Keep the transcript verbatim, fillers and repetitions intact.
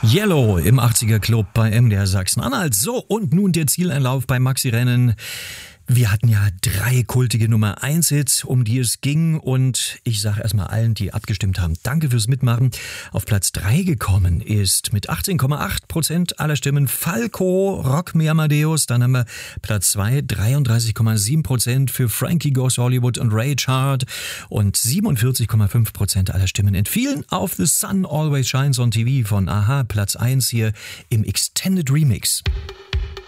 Yellow im achtziger Club bei M D R Sachsen-Anhalt. So, und nun der Zieleinlauf beim Maxi-Rennen. Wir hatten ja drei kultige Nummer eins Hits, um die es ging, und ich sage erstmal allen, die abgestimmt haben, danke fürs Mitmachen. Auf Platz drei gekommen ist mit achtzehn Komma acht Prozent aller Stimmen Falco, Rock Me Amadeus. Dann haben wir Platz zwei, dreiunddreißig Komma sieben Prozent für Frankie Goes Hollywood und Ray Chart, und siebenundvierzig Komma fünf Prozent aller Stimmen entfielen auf The Sun Always Shines on T V von a-ha, Platz eins hier im Extended Remix.